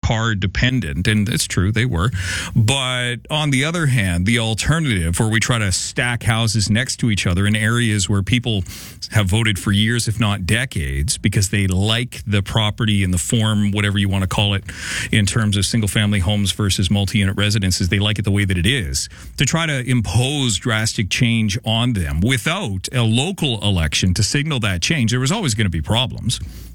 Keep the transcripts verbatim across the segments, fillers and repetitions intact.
car dependent, and it's true, they were. But on the other hand, the alternative, where we try to stack houses next to each other in areas where people have voted for years, if not decades, because they like the property in the form, whatever you want to call it, in terms of single-family homes versus multi-unit residences, they like it the way that it is, to try to impose drastic change on them without a local election to signal that change, there was always going to be problems.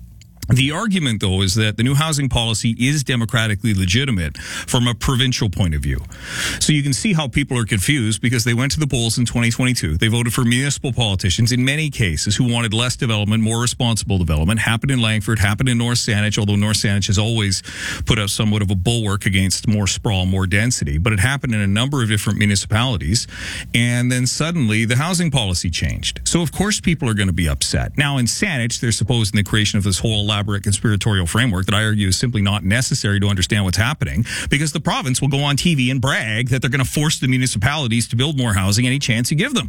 The argument, though, is that the new housing policy is democratically legitimate from a provincial point of view. So you can see how people are confused because they went to the polls in twenty twenty-two. They voted for municipal politicians, in many cases, who wanted less development, more responsible development. Happened in Langford, happened in North Saanich, although North Saanich has always put up somewhat of a bulwark against more sprawl, more density. But it happened in a number of different municipalities. And then suddenly the housing policy changed. So, of course, people are going to be upset. Now, in Saanich, they're supposing the creation of this whole elaborate conspiratorial framework that I argue is simply not necessary to understand what's happening, because the province will go on T V and brag that they're going to force the municipalities to build more housing any chance you give them.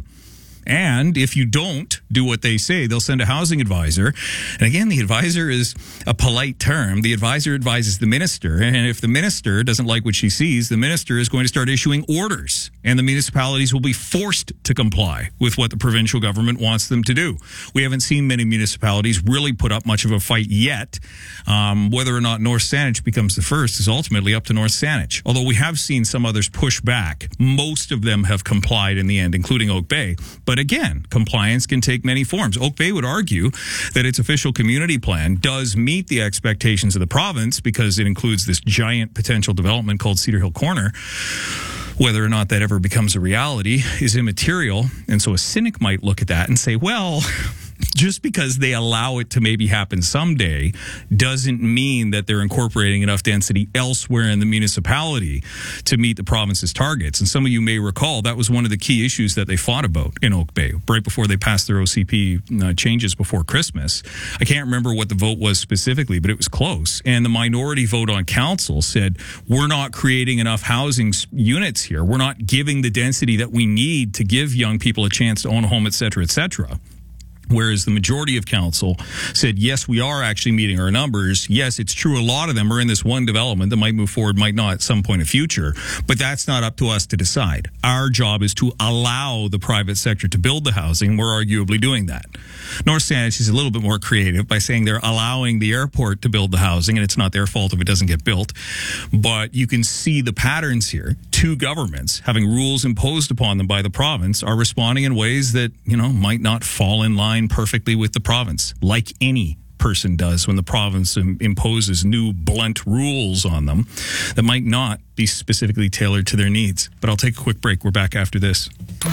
And if you don't do what they say, they'll send a housing advisor. And again, the advisor is a polite term. The advisor advises the minister. And if the minister doesn't like what she sees, the minister is going to start issuing orders. And the municipalities will be forced to comply with what the provincial government wants them to do. We haven't seen many municipalities really put up much of a fight yet. Um, whether or not North Saanich becomes the first is ultimately up to North Saanich. Although we have seen some others push back. Most of them have complied in the end, including Oak Bay. But But again, compliance can take many forms. Oak Bay would argue that its official community plan does meet the expectations of the province because it includes this giant potential development called Cedar Hill Corner. Whether or not that ever becomes a reality is immaterial. And so a cynic might look at that and say, well, just because they allow it to maybe happen someday doesn't mean that they're incorporating enough density elsewhere in the municipality to meet the province's targets. And some of you may recall that was one of the key issues that they fought about in Oak Bay right before they passed their O C P uh, changes before Christmas. I can't remember what the vote was specifically, but it was close. And the minority vote on council said, we're not creating enough housing units here. We're not giving the density that we need to give young people a chance to own a home, et cetera, et cetera. Whereas the majority of council said, yes, we are actually meeting our numbers. Yes, it's true. A lot of them are in this one development that might move forward, might not at some point in future. But that's not up to us to decide. Our job is to allow the private sector to build the housing. We're arguably doing that. North Saanich is a little bit more creative by saying they're allowing the airport to build the housing, and it's not their fault if it doesn't get built. But you can see the patterns here. Two governments, having rules imposed upon them by the province, are responding in ways that, you know, might not fall in line perfectly with the province, like any person does when the province im- imposes new blunt rules on them that might not be specifically tailored to their needs. But I'll take a quick break. We're back after this.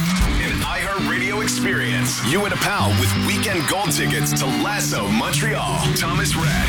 An iHeartRadio experience. You and a pal with weekend gold tickets to Lasso Montreal. Thomas Rhett,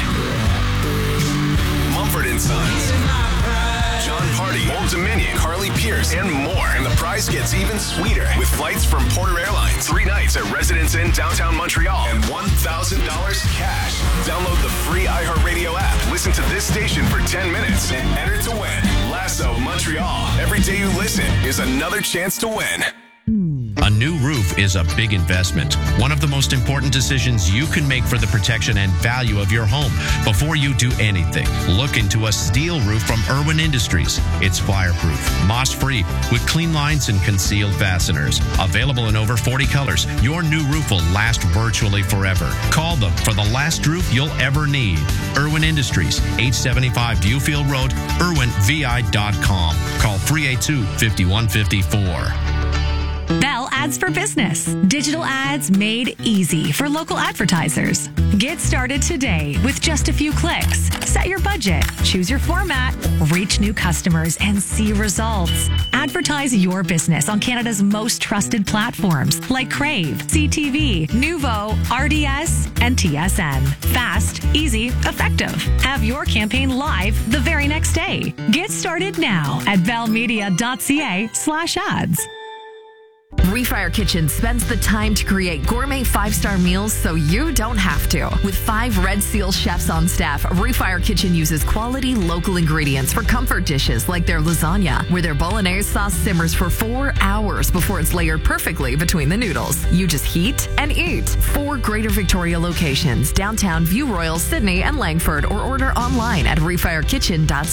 Mumford and Sons, John Party, Old Dominion, Carly Pierce, and more. And the prize gets even sweeter with flights from Porter Airlines, three nights at Residence Inn downtown Montreal, and one thousand dollars cash. Download the free iHeartRadio app. Listen to this station for ten minutes and enter to win. Lasso Montreal. Every day you listen is another chance to win. A new roof is a big investment. One of the most important decisions you can make for the protection and value of your home. Before you do anything, look into a steel roof from Irwin Industries. It's fireproof, moss-free, with clean lines and concealed fasteners. Available in over forty colors, your new roof will last virtually forever. Call them for the last roof you'll ever need. Irwin Industries, eight seventy-five Viewfield Road, irwin v i dot com. Call three eight two, five one five four. Bell Ads for Business. Digital ads made easy for local advertisers. Get started today with just a few clicks. Set your budget, choose your format, reach new customers, and see results. Advertise your business on Canada's most trusted platforms like Crave, C T V, Nuvo, R D S, and T S N. Fast, easy, effective. Have your campaign live the very next day. Get started now at bellmedia.ca slash ads. Refire Kitchen spends the time to create gourmet five-star meals so you don't have to. With five Red Seal chefs on staff, Refire Kitchen uses quality local ingredients for comfort dishes like their lasagna, where their bolognese sauce simmers for four hours before it's layered perfectly between the noodles. You just heat and eat. Four Greater Victoria locations, downtown View Royal, Sydney, and Langford, or order online at refire kitchen dot c a.